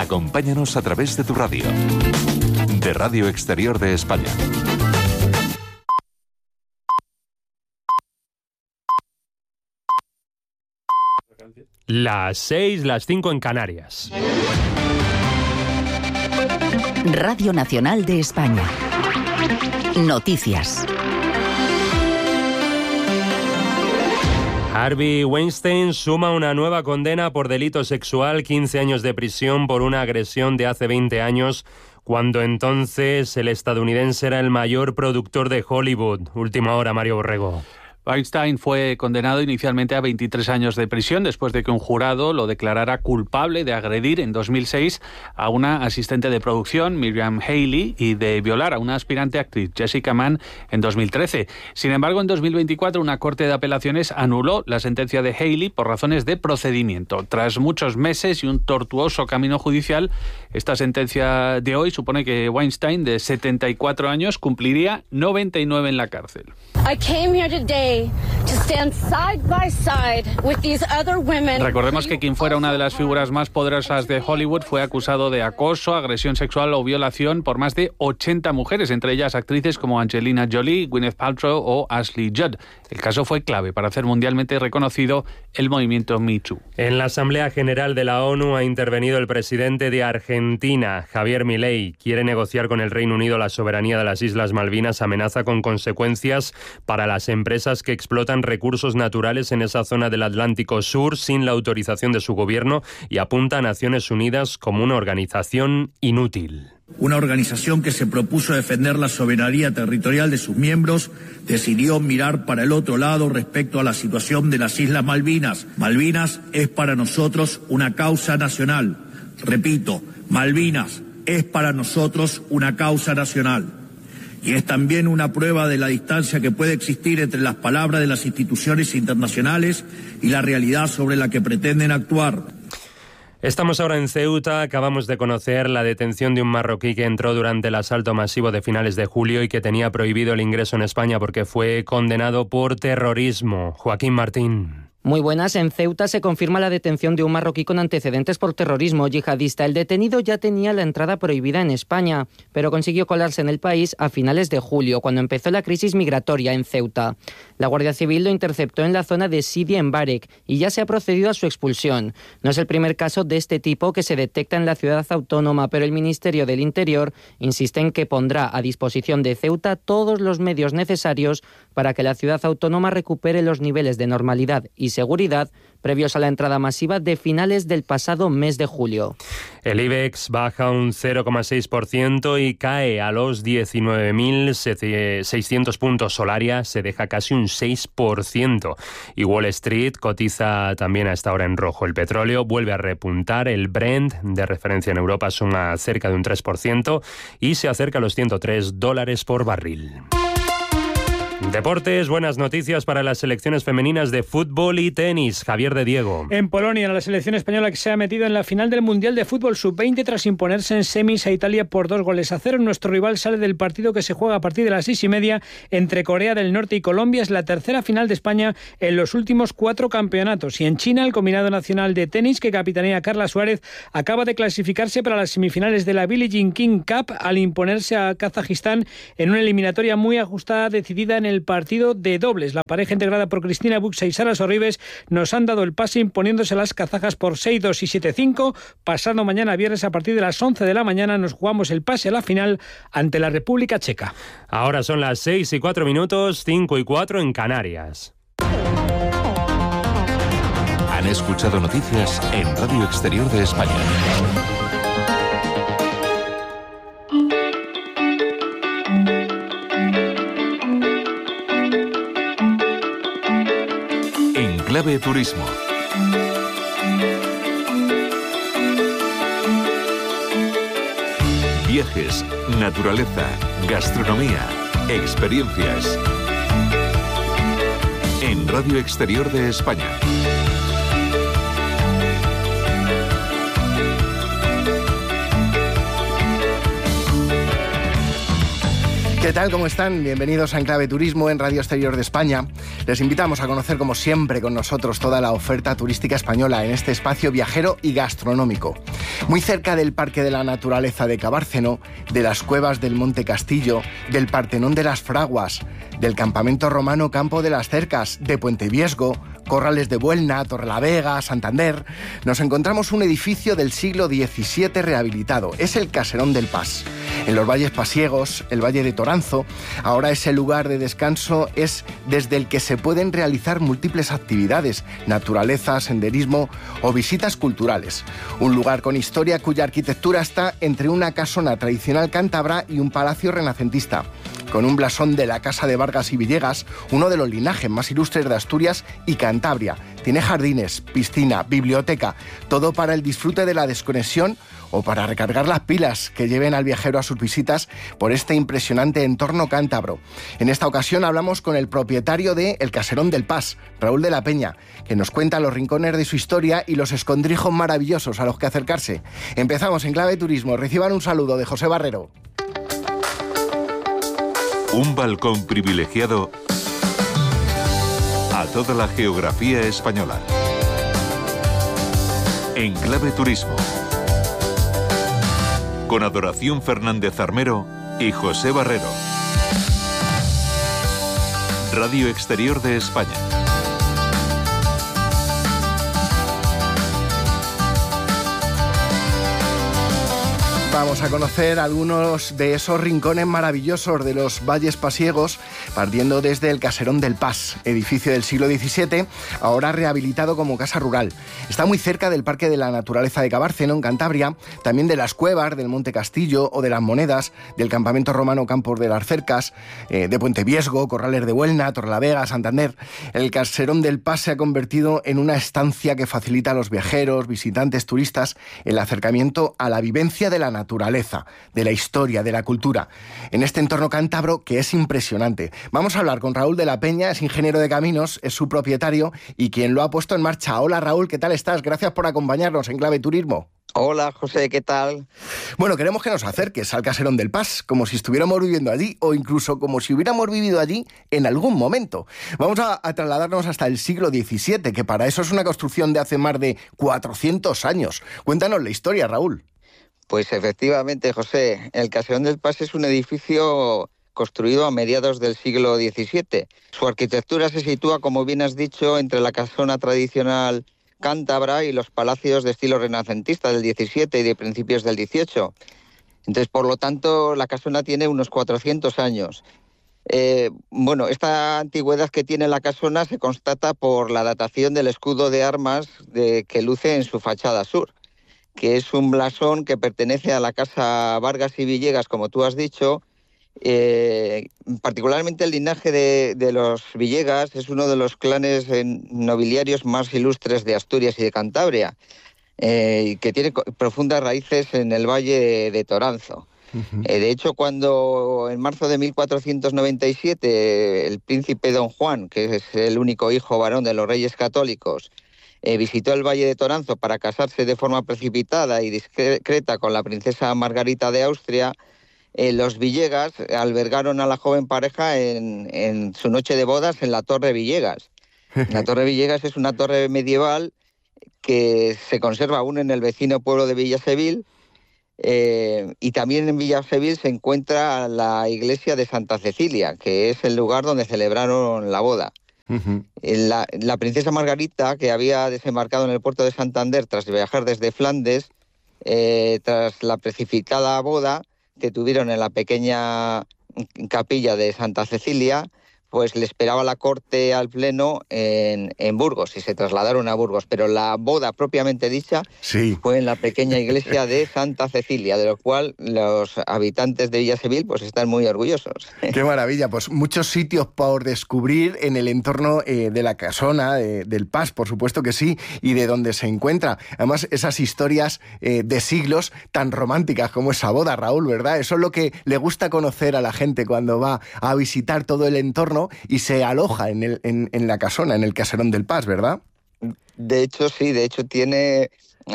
Acompáñanos a través de tu radio. De Radio Exterior de España. Las 6, las 5 en Canarias. Radio Nacional de España. Noticias. Harvey Weinstein suma una nueva condena por delito sexual, 15 años de prisión por una agresión de hace 20 años, cuando entonces el estadounidense era el mayor productor de Hollywood. Última hora, Mario Borrego. Weinstein fue condenado inicialmente a 23 años de prisión después de que un jurado lo declarara culpable de agredir en 2006 a una asistente de producción, Miriam Haley, y de violar a una aspirante actriz, Jessica Mann, en 2013. Sin embargo, en 2024 una corte de apelaciones anuló la sentencia de Haley por razones de procedimiento. Tras muchos meses y un tortuoso camino judicial, esta sentencia de hoy supone que Weinstein, de 74 años, cumpliría 99 en la cárcel. Recordemos que quien fuera una de las figuras más poderosas de Hollywood fue acusado de acoso, agresión sexual o violación por más de 80 mujeres, entre ellas actrices como Angelina Jolie, Gwyneth Paltrow o Ashley Judd. El caso fue clave para hacer mundialmente reconocido el movimiento Me Too. En la Asamblea General de la ONU ha intervenido el presidente de Argentina, Javier Milei. Quiere negociar con el Reino Unido la soberanía de las Islas Malvinas, amenaza con consecuencias para las empresas que explotan recursos naturales en esa zona del Atlántico Sur sin la autorización de su gobierno y apunta a Naciones Unidas como una organización inútil. Una organización que se propuso defender la soberanía territorial de sus miembros decidió mirar para el otro lado respecto a la situación de las Islas Malvinas. Malvinas es para nosotros una causa nacional. Repito, Malvinas es para nosotros una causa nacional. Y es también una prueba de la distancia que puede existir entre las palabras de las instituciones internacionales y la realidad sobre la que pretenden actuar. Estamos ahora en Ceuta, acabamos de conocer la detención de un marroquí que entró durante el asalto masivo de finales de julio y que tenía prohibido el ingreso en España porque fue condenado por terrorismo. Joaquín Martín. Muy buenas. En Ceuta se confirma la detención de un marroquí con antecedentes por terrorismo yihadista. El detenido ya tenía la entrada prohibida en España, pero consiguió colarse en el país a finales de julio, cuando empezó la crisis migratoria en Ceuta. La Guardia Civil lo interceptó en la zona de Sidi en Barek y ya se ha procedido a su expulsión. No es el primer caso de este tipo que se detecta en la ciudad autónoma, pero el Ministerio del Interior insiste en que pondrá a disposición de Ceuta todos los medios necesarios para que la ciudad autónoma recupere los niveles de normalidad y seguridad previos a la entrada masiva de finales del pasado mes de julio. El IBEX baja un 0,6% y cae a los 19.600 puntos. Solaria se deja casi un 6%. Y Wall Street cotiza también a esta hora en rojo. El petróleo vuelve a repuntar. El Brent, de referencia en Europa, suma cerca de un 3% y se acerca a los $103 por barril. Deportes, buenas noticias para las selecciones femeninas de fútbol y tenis. Javier de Diego. En Polonia, la selección española que se ha metido en la final del Mundial de Fútbol Sub-20 tras imponerse en semis a Italia por 2-0. Nuestro rival sale del partido que se juega a partir de las 6:30 entre Corea del Norte y Colombia. Es la tercera final de España en los últimos 4 campeonatos. Y en China, el combinado nacional de tenis que capitanea Carla Suárez acaba de clasificarse para las semifinales de la Billie Jean King Cup al imponerse a Kazajistán en una eliminatoria muy ajustada decidida en el partido de dobles. La pareja integrada por Cristina Buxa y Sara Sorribes nos han dado el pase imponiéndose a las kazajas por 6-2 y 7-5. Pasado mañana viernes a partir de las 11 de la mañana nos jugamos el pase a la final ante la República Checa. Ahora son las 6:04, 5:04 en Canarias. Han escuchado noticias en Radio Exterior de España. Clave Turismo. Viajes, naturaleza, gastronomía, experiencias. En Radio Exterior de España. ¿Qué tal? ¿Cómo están? Bienvenidos a Enclave Turismo en Radio Exterior de España. Les invitamos a conocer, como siempre, con nosotros toda la oferta turística española en este espacio viajero y gastronómico. Muy cerca del Parque de la Naturaleza de Cabárceno, de las cuevas del Monte Castillo, del Partenón de las Fraguas, del campamento romano Campo de las Cercas, de Puente Viesgo, Corrales de Buelna, Torrelavega, Santander, nos encontramos un edificio del siglo XVII rehabilitado. Es el Caserón del Pas. En los valles pasiegos, el Valle de Toranzo, ahora ese lugar de descanso es desde el que se pueden realizar múltiples actividades, naturaleza, senderismo o visitas culturales. Un lugar con historia cuya arquitectura está entre una casona tradicional cántabra y un palacio renacentista, con un blasón de la Casa de Vargas y Villegas, uno de los linajes más ilustres de Asturias y Cantabria. Tiene jardines, piscina, biblioteca, todo para el disfrute de la desconexión o para recargar las pilas que lleven al viajero a sus visitas por este impresionante entorno cántabro. En esta ocasión hablamos con el propietario de El Caserón del Pas, Raúl de la Peña, que nos cuenta los rincones de su historia y los escondrijos maravillosos a los que acercarse. Empezamos en Clave Turismo. Reciban un saludo de José Barrero. Un balcón privilegiado a toda la geografía española. En Clave Turismo. Con Adoración Fernández Armero y José Barrero. Radio Exterior de España. Vamos a conocer algunos de esos rincones maravillosos de los valles pasiegos, partiendo desde el Caserón del Pas, edificio del siglo XVII, ahora rehabilitado como casa rural. Está muy cerca del Parque de la Naturaleza de Cabárceno, en Cantabria, también de las cuevas del Monte Castillo o de las Monedas, del campamento romano Campos de las Cercas, de Puente Viesgo, Corrales de Buelna, Torrelavega, Santander. El Caserón del Pas se ha convertido en una estancia que facilita a los viajeros, visitantes, turistas, el acercamiento a la vivencia de la naturaleza, de la historia, de la cultura, en este entorno cántabro que es impresionante. Vamos a hablar con Raúl de la Peña, es ingeniero de caminos, es su propietario y quien lo ha puesto en marcha. Hola Raúl, ¿qué tal estás? Gracias por acompañarnos en Clave Turismo. Hola José, ¿qué tal? Bueno, queremos que nos acerques al Caserón del Pas, como si estuviéramos viviendo allí o incluso como si hubiéramos vivido allí en algún momento. Vamos a trasladarnos hasta el siglo XVII, que para eso es una construcción de hace más de 400 años. Cuéntanos la historia, Raúl. Pues efectivamente, José, el Caserón del Pas es un edificio construido a mediados del siglo XVII. Su arquitectura se sitúa, como bien has dicho, entre la casona tradicional cántabra y los palacios de estilo renacentista del XVII y de principios del XVIII. Entonces, por lo tanto, la casona tiene unos 400 años. Esta antigüedad que tiene la casona se constata por la datación del escudo de armas que luce en su fachada sur, que es un blasón que pertenece a la Casa Vargas y Villegas, como tú has dicho. Particularmente el linaje de los Villegas es uno de los clanes nobiliarios más ilustres de Asturias y de Cantabria, que tiene profundas raíces en el Valle de Toranzo. De hecho, cuando en marzo de 1497 el príncipe Don Juan, que es el único hijo varón de los Reyes Católicos, visitó el Valle de Toranzo para casarse de forma precipitada y discreta con la princesa Margarita de Austria, los Villegas albergaron a la joven pareja en su noche de bodas en la Torre Villegas. La Torre Villegas es una torre medieval que se conserva aún en el vecino pueblo de Villasevil, y también en Villasevil se encuentra la iglesia de Santa Cecilia, que es el lugar donde celebraron la boda. La princesa Margarita, que había desembarcado en el puerto de Santander tras viajar desde Flandes, tras la precipitada boda que tuvieron en la pequeña capilla de Santa Cecilia, pues le esperaba la corte al pleno en Burgos y se trasladaron a Burgos, pero la boda propiamente dicha fue en la pequeña iglesia de Santa Cecilia, de lo cual los habitantes de Villasevil pues están muy orgullosos. ¡Qué maravilla! Pues muchos sitios por descubrir en el entorno de la casona, del Pas, por supuesto que sí, y de donde se encuentra. Además, esas historias de siglos tan románticas como esa boda, Raúl, ¿verdad? Eso es lo que le gusta conocer a la gente cuando va a visitar todo el entorno y se aloja en la casona, en el Caserón del Pas, ¿verdad? De hecho, tiene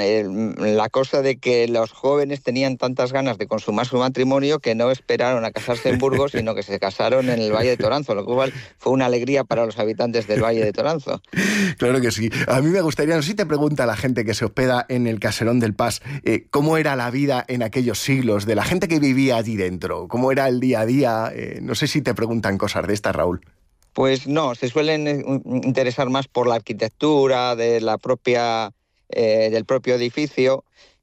la cosa de que los jóvenes tenían tantas ganas de consumar su matrimonio que no esperaron a casarse en Burgos, sino que se casaron en el Valle de Toranzo, lo cual fue una alegría para los habitantes del Valle de Toranzo. Claro que sí. A mí me gustaría, no sé si te pregunta la gente que se hospeda en el Caserón del Pas, ¿cómo era la vida en aquellos siglos de la gente que vivía allí dentro? ¿Cómo era el día a día? No sé si te preguntan cosas de estas, Raúl. Pues no, se suelen interesar más por la arquitectura de la propia del propio edificio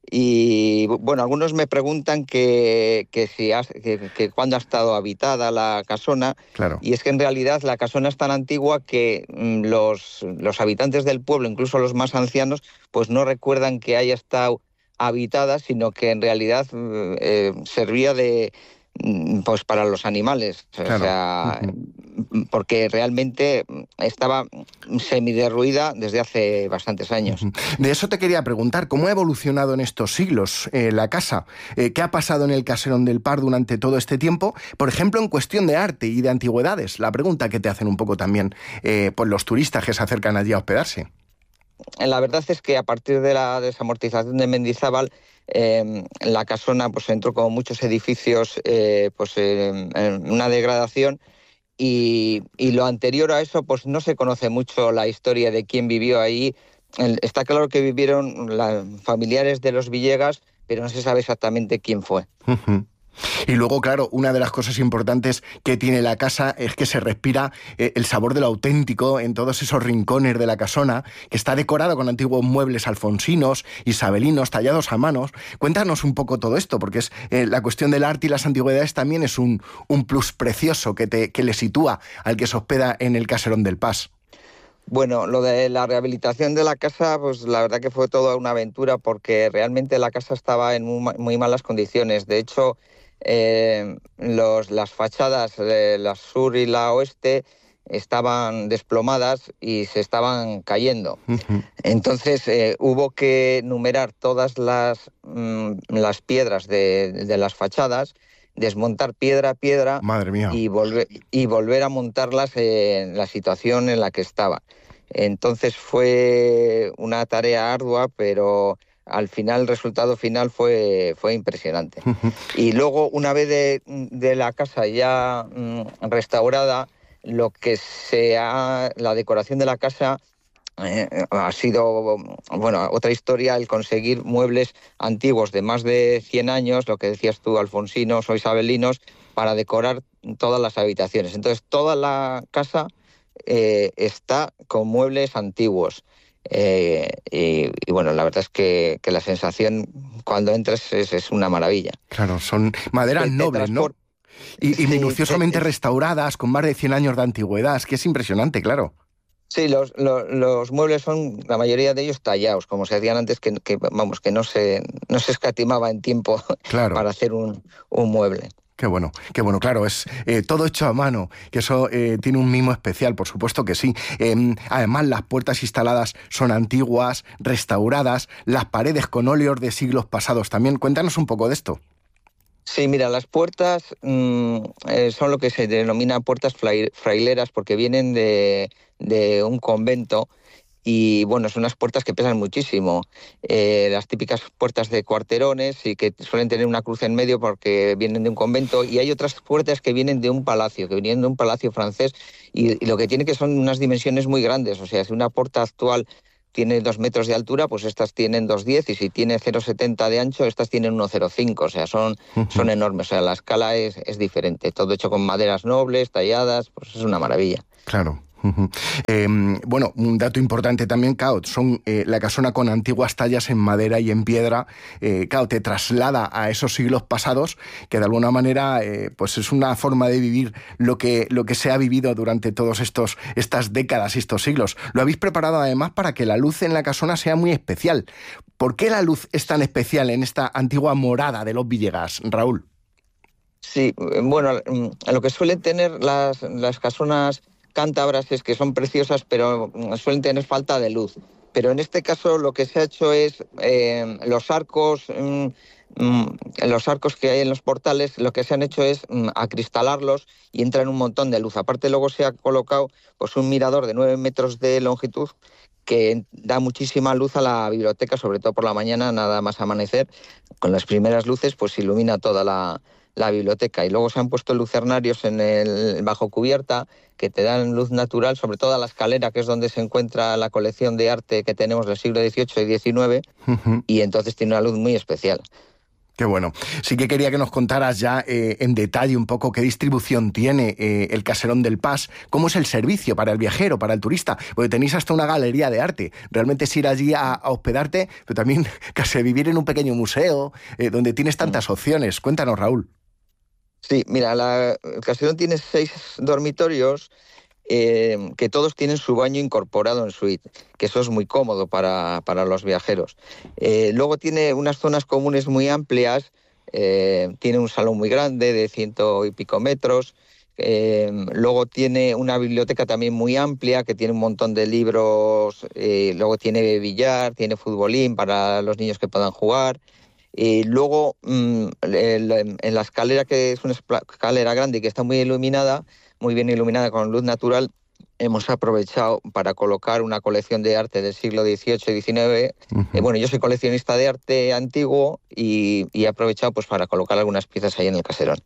y bueno, algunos me preguntan que cuándo ha estado habitada la casona. Claro. Y es que en realidad la casona es tan antigua que los habitantes del pueblo, incluso los más ancianos, pues no recuerdan que haya estado habitada, sino que en realidad servía pues para los animales, claro. O sea, porque realmente estaba semiderruida desde hace bastantes años. De eso te quería preguntar, ¿cómo ha evolucionado en estos siglos la casa? ¿Qué ha pasado en el Caserón del Pas durante todo este tiempo? Por ejemplo, en cuestión de arte y de antigüedades, la pregunta que te hacen un poco también pues los turistas que se acercan allí a hospedarse. La verdad es que a partir de la desamortización de Mendizábal, la casona pues entró como muchos edificios en una degradación y lo anterior a eso pues no se conoce mucho la historia de quién vivió ahí. Está claro que vivieron familiares de los Villegas, pero no se sabe exactamente quién fue. Y luego, claro, una de las cosas importantes que tiene la casa es que se respira el sabor de lo auténtico en todos esos rincones de la casona, que está decorado con antiguos muebles alfonsinos, isabelinos, tallados a manos. Cuéntanos un poco todo esto, porque es la cuestión del arte y las antigüedades también es un plus precioso que le sitúa al que se hospeda en el Caserón del Pas. Bueno, lo de la rehabilitación de la casa, pues la verdad que fue toda una aventura, porque realmente la casa estaba en muy malas condiciones. De hecho, las fachadas de la sur y la oeste estaban desplomadas y se estaban cayendo. Entonces hubo que numerar todas las piedras de las fachadas, desmontar piedra a piedra. Madre mía. Y volver a montarlas en la situación en la que estaban. Entonces fue una tarea ardua, pero al final el resultado final fue impresionante. Y luego, una vez de la casa ya restaurada, la decoración de la casa ha sido, bueno, otra historia, el conseguir muebles antiguos de más de 100 años, lo que decías tú, alfonsinos o isabelinos, para decorar todas las habitaciones. Entonces, toda la casa está con muebles antiguos. Y bueno, la verdad es que la sensación cuando entras es una maravilla. Claro, son maderas nobles, ¿no? Y minuciosamente restauradas, con más de 100 años de antigüedad, es que es impresionante, claro. Sí, los muebles son, la mayoría de ellos tallados, como se hacían antes, que no se escatimaba en tiempo, claro, para hacer un mueble. Qué bueno, claro, es todo hecho a mano, que eso tiene un mimo especial, por supuesto que sí. Además, las puertas instaladas son antiguas, restauradas, las paredes con óleos de siglos pasados también. Cuéntanos un poco de esto. Sí, mira, las puertas son lo que se denomina puertas fraileras, porque vienen de un convento. Y bueno, son unas puertas que pesan muchísimo. Las típicas puertas de cuarterones y que suelen tener una cruz en medio porque vienen de un convento. Y hay otras puertas que vienen de un palacio, que vienen de un palacio francés. Y lo que tiene que son unas dimensiones muy grandes. O sea, si una puerta actual tiene 2 metros de altura, pues estas tienen 2,10. Y si tiene 0,70 de ancho, estas tienen 1,05. O sea, son enormes. O sea, la escala es diferente. Todo hecho con maderas nobles, talladas. Pues es una maravilla. Claro. Bueno, un dato importante también, Cao, son la casona con antiguas tallas en madera y en piedra. Cao, te traslada a esos siglos pasados, que de alguna manera pues es una forma de vivir lo que se ha vivido durante todas estas décadas y estos siglos. Lo habéis preparado además para que la luz en la casona sea muy especial. ¿Por qué la luz es tan especial en esta antigua morada de los Villegas, Raúl? Sí, bueno, lo que suelen tener las casonas cántabras es que son preciosas, pero suelen tener falta de luz. Pero en este caso lo que se ha hecho es los arcos que hay en los portales, lo que se han hecho es acristalarlos y entran un montón de luz. Aparte, luego se ha colocado pues un mirador de 9 metros de longitud que da muchísima luz a la biblioteca, sobre todo por la mañana, nada más amanecer. Con las primeras luces pues ilumina toda la biblioteca. Y luego se han puesto lucernarios en el bajo cubierta que te dan luz natural, sobre todo a la escalera, que es donde se encuentra la colección de arte que tenemos del siglo XVIII y XIX, y entonces tiene una luz muy especial. Qué bueno. Sí que quería que nos contaras ya en detalle un poco qué distribución tiene el Caserón del Pas, cómo es el servicio para el viajero, para el turista, porque tenéis hasta una galería de arte. Realmente es ir allí a hospedarte, pero también casi vivir en un pequeño museo, donde tienes tantas opciones. Cuéntanos, Raúl. Sí, mira, el Caserón tiene 6 dormitorios, que todos tienen su baño incorporado en suite, que eso es muy cómodo para los viajeros. Luego tiene unas zonas comunes muy amplias, tiene un salón muy grande de 100 y pico metros, luego tiene una biblioteca también muy amplia que tiene un montón de libros, luego tiene billar, tiene futbolín para los niños que puedan jugar. Y luego en la escalera, que es una escalera grande y que está muy bien iluminada con luz natural, hemos aprovechado para colocar una colección de arte del siglo XVIII y XIX. Bueno, yo soy coleccionista de arte antiguo y he aprovechado pues para colocar algunas piezas ahí en el Caserón.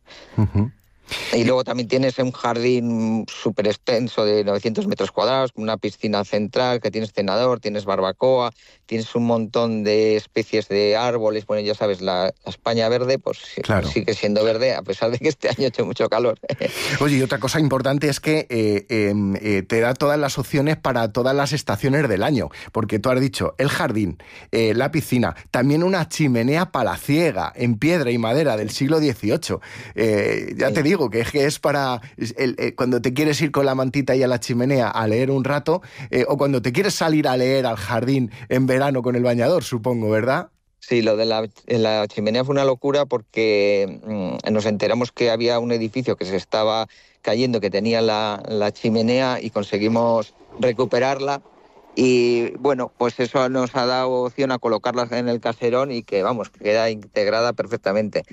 Y luego también tienes un jardín súper extenso de 900 metros cuadrados, con una piscina central, que tienes cenador, tienes barbacoa, tienes un montón de especies de árboles. Bueno, ya sabes, la España verde, pues claro, sigue siendo verde, a pesar de que este año ha hecho mucho calor. Oye, y otra cosa importante es que te da todas las opciones para todas las estaciones del año, porque tú has dicho el jardín, la piscina, también una chimenea palaciega en piedra y madera del siglo XVIII. Ya te digo que es para cuando te quieres ir con la mantita y a la chimenea a leer un rato, o cuando te quieres salir a leer al jardín en verano con el bañador, supongo, ¿verdad? Sí, lo de la chimenea fue una locura porque nos enteramos que había un edificio que se estaba cayendo, que tenía la chimenea, y conseguimos recuperarla. Y bueno, pues eso nos ha dado opción a colocarlas en el Caserón y que, vamos, queda integrada perfectamente.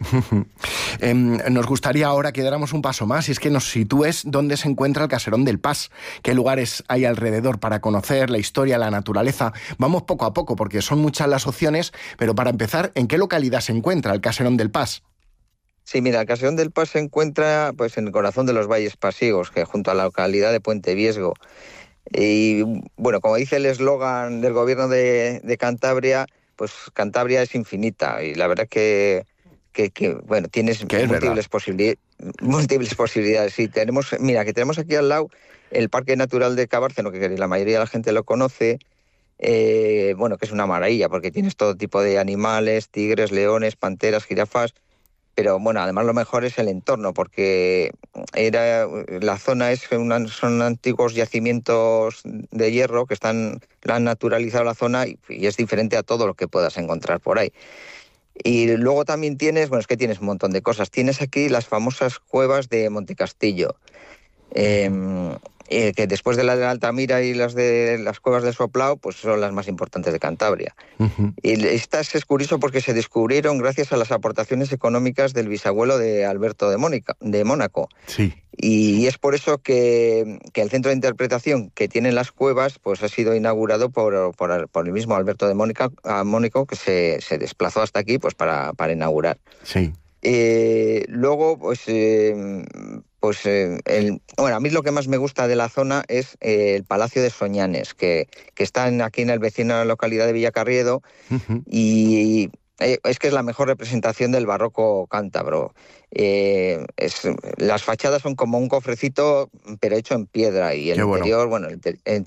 Nos gustaría ahora que diéramos un paso más, y es que nos sitúes dónde se encuentra el Caserón del Pas, qué lugares hay alrededor para conocer la historia, la naturaleza. Vamos poco a poco porque son muchas las opciones, pero para empezar, ¿en qué localidad se encuentra el Caserón del Pas? Sí, mira, el Caserón del Pas se encuentra pues en el corazón de los Valles Pasiegos, que junto a la localidad de Puente Viesgo. Y bueno, como dice el eslogan del gobierno de Cantabria, pues Cantabria es infinita, y la verdad que bueno, tienes múltiples posibilidades. Sí, tenemos aquí al lado el Parque Natural de Cabárceno, que la mayoría de la gente lo conoce, bueno, que es una maravilla porque tienes todo tipo de animales, tigres, leones, panteras, jirafas. Pero bueno, además lo mejor es el entorno, porque la zona son antiguos yacimientos de hierro que han naturalizado la zona y es diferente a todo lo que puedas encontrar por ahí. Y luego también tienes un montón de cosas. Tienes aquí las famosas cuevas de Montecastillo, que después de la de Altamira y las de las cuevas del Soplao, pues son las más importantes de Cantabria. Y estas es curioso porque se descubrieron gracias a las aportaciones económicas del bisabuelo de Alberto de Mónaco. Sí. Y es por eso que el centro de interpretación que tienen las cuevas pues ha sido inaugurado por el mismo Alberto de Mónaco, que se desplazó hasta aquí pues para inaugurar. Sí. Luego, a mí lo que más me gusta de la zona es el Palacio de Soñanes, que está aquí en el vecino localidad de Villacarriedo, y es que es la mejor representación del barroco cántabro. Las fachadas son como un cofrecito, pero hecho en piedra, y el interior